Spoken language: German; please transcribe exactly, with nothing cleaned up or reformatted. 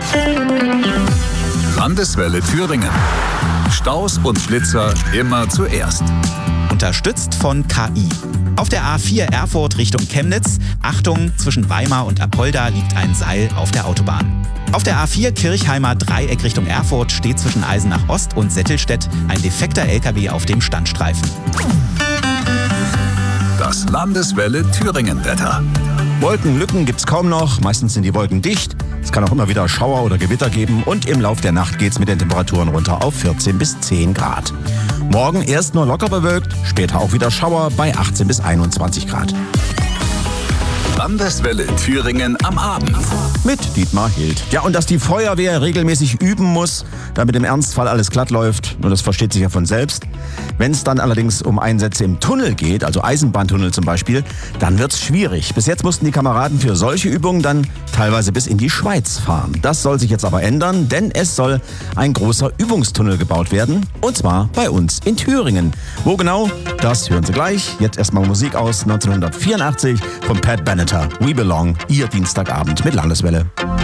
Landeswelle Thüringen. Staus und Schlitzer immer zuerst. Unterstützt von K I. Auf der A vier Erfurt Richtung Chemnitz, Achtung, zwischen Weimar und Apolda liegt ein Seil auf der Autobahn. Auf der A vier Kirchheimer Dreieck Richtung Erfurt steht zwischen Eisenach Ost und Settelstedt ein defekter L K W auf dem Standstreifen. Das Landeswelle Thüringen-Wetter. Wolkenlücken gibt's kaum noch, meistens sind die Wolken dicht. Es kann auch immer wieder Schauer oder Gewitter geben und im Lauf der Nacht geht's mit den Temperaturen runter auf vierzehn bis zehn Grad. Morgen erst nur locker bewölkt, später auch wieder Schauer bei achtzehn bis einundzwanzig Grad. Landeswelle Thüringen am Abend. Mit Dietmar Hild. Ja, und dass die Feuerwehr regelmäßig üben muss, damit im Ernstfall alles glatt läuft, nur das versteht sich ja von selbst. Wenn es dann allerdings um Einsätze im Tunnel geht, also Eisenbahntunnel zum Beispiel, dann wird's schwierig. Bis jetzt mussten die Kameraden für solche Übungen dann teilweise bis in die Schweiz fahren. Das soll sich jetzt aber ändern, denn es soll ein großer Übungstunnel gebaut werden. Und zwar bei uns in Thüringen. Wo genau? Das hören Sie gleich. Jetzt erstmal Musik aus neunzehnhundertvierundachtzig von Pat Benatar. We Belong, Ihr Dienstagabend mit Landeswelle.